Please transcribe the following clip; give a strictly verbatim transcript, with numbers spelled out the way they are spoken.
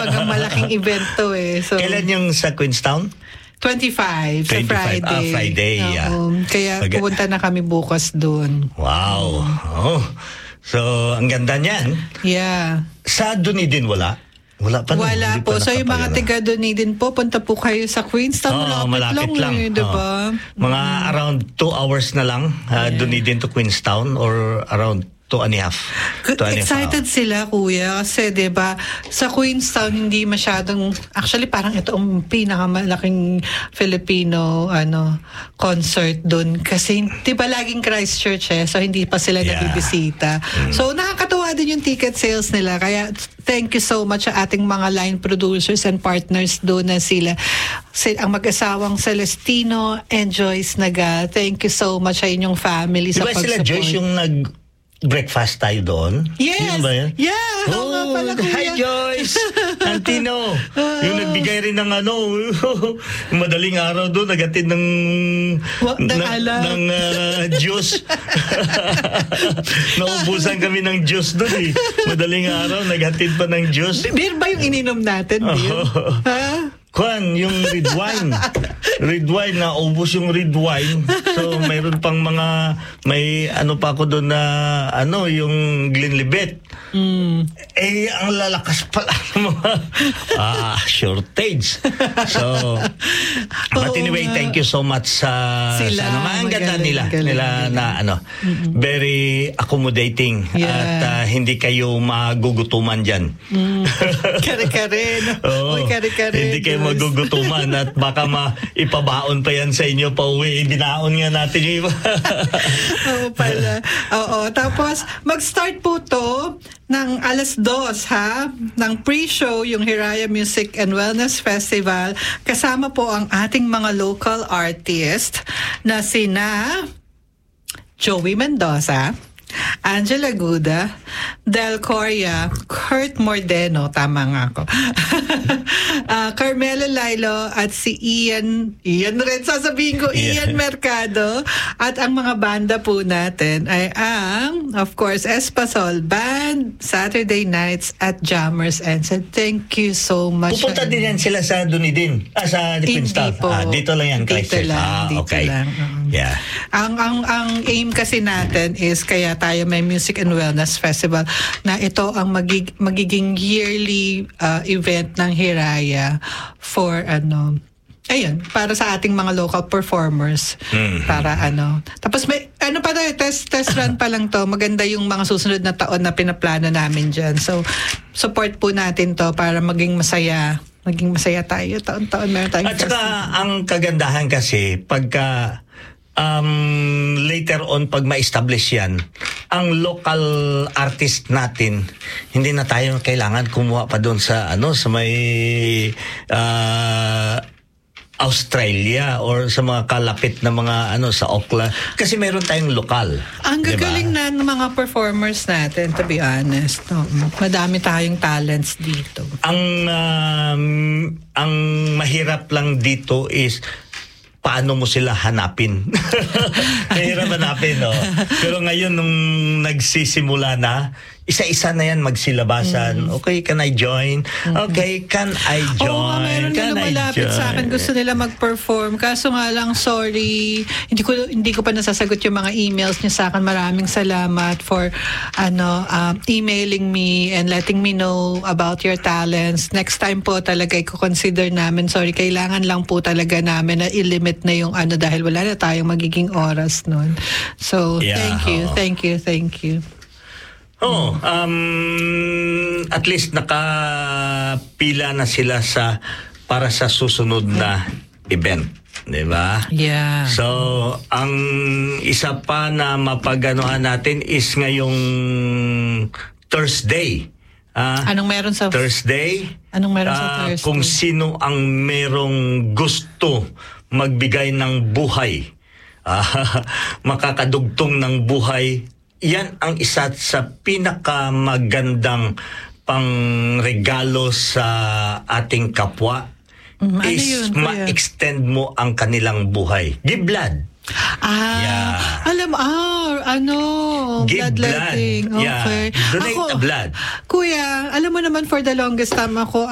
Kumbaga malaking event to eh. So, Kailan yung sa Queenstown? twenty-five, sa Friday. Ah, Friday, yeah. Oo. Kaya Mag- pupunta na kami bukas doon. Wow. Oh. So, ang ganda niyan. Yeah. Sa Dunedin wala? Wala pa no? Wala Hindi po. pa So yung mga nakapag- taga Dunedin po, punta po kayo sa Queenstown. Oo, malapit lang. eh, diba? Oo. Mga around two hours na lang, uh, Dunedin to Queenstown, or around two and a half. Two and a half Excited hours. sila, kuya, kasi 'di ba sa Queenstown hindi masyadong, actually parang ito ang pinakamalaking Filipino ano concert doon kasi 'di ba laging Christchurch eh, so hindi pa sila Yeah. nabibisita. Mm. So nakakatuwa din yung ticket sales nila, kaya thank you so much sa ating mga line producers and partners doon na sila si, ang mag-asawang Celestino and Joyce Naga. Thank you so much sa inyong family Di sa ba pag-support. sila Joyce yung nag breakfast tayo doon? Yes! Yun ba yun? Yeah! Oo nga pala, kuya. Hi Joyce! Antino! Yung nagbigay rin ng ano, yung madaling araw doon, nagatid ng Wa- ng na- ala. ng uh, juice. Naubusan kami ng juice doon eh. Madaling araw, naghatid pa ng juice. Beer ba yung ininom natin, Beer? Ha? Kwan, yung red wine. Red wine, na ubos yung red wine. So, mayroon pang mga, may ano pa ako doon na, ano, yung Glenlivet. Mm. Eh, ang lalakas pala ng mga, ah, shortage. So, but Oo anyway, nga. thank you so much sa, Sila, sa ano, ang ganda magaling, nila. galing, nila galing. na, ano, very accommodating. Yeah. At ah, hindi kayo magugutuman dyan. Mm. Kare-kare. No? Oo. Uy, kare-kare. Hindi kayo Diyos. magugutuman at baka maipabaon pa yan sa inyo pa uwi. Binaon nga natin yung iba. Oo pala. Oo. Tapos, mag-start po to ng alas dos, ha? Ng pre-show, yung Hiraya Music and Wellness Festival. Kasama po ang ating mga local artist na sina Joey Mendoza, Angela Guda, Del Coria, Kurt Mordeno, tama nga ako. uh, Carmelo Lailo at si Ian, Ian rin sasabihin ko, Ian Ian. Mercado. At ang mga banda po natin ay ang, of course, Espasol Band, Saturday Nights at Jammers. And so, thank you so much. Pupunta din yan sila sa Dunedin. Ah, sa Hindi Queenstown. po. Ah, dito lang yan, Dito Christchurch. lang, Ah, dito okay. lang. Mm. Yeah. Ang ang ang aim kasi natin is kaya tayo may Music and Wellness Festival na ito ang magig, magiging yearly uh, event ng Hiraya for ano ayun, para sa ating mga local performers. Mhm. Para ano. Tapos may ano pa tayo, test test run pa lang to. Maganda yung mga susunod na taon na pinaplano namin diyan. So support po natin to para maging masaya. Maging masaya tayo. Taon-taon meron tayong At saka, festival. ang kagandahan kasi, pagka um, later on, pag ma-establish yan, ang local artist natin, hindi na tayo kailangan kumuha pa doon sa, ano, sa may uh, Australia or sa mga kalapit na mga ano sa Auckland kasi meron tayong lokal. Ang Diba? gagaling na ng mga performers natin, to be honest. No? Madami tayong talents dito. Ang um, ang mahirap lang dito is paano mo sila hanapin. Mahirap hanapin, no? Pero ngayon, nung nagsisimula na, isa-isa na yan magsilabasan. Mm. Okay, can I join? Mm-hmm. Okay, can I join? Oo nga, meron na Can I lumalapit sa akin. join? Gusto nila mag-perform. Kaso nga lang, sorry. Hindi ko hindi ko pa nasasagot yung mga emails niya sa akin. Maraming salamat for ano um, emailing me and letting me know about your talents. Next time po talaga i-consider namin. Sorry, kailangan lang po talaga namin na i-limit na yung ano dahil wala na tayong magiging oras nun. So, Yeah, thank you, oo. thank you, thank you. Oh, um, at least nakapila na sila sa para sa susunod na event, 'di ba? Yeah. So, ang isa pa na mapaganohan natin is ngayong Thursday. Ah, Anong meron sa Thursday? Anong meron sa Ah, Thursday? Kung sino ang merong gusto magbigay ng buhay, ah, makakadugtong ng buhay, yan ang isa sa pinakamagandang pangregalo sa ating kapwa. Mm, ano is yun, kuya? ma-extend mo ang kanilang buhay. Give blood. Ah, Yeah. alam, ah, ano, Give bloodletting. blood. Yeah. Okay. Donate Ako, the blood. Kuya, alam mo naman for the longest time ako,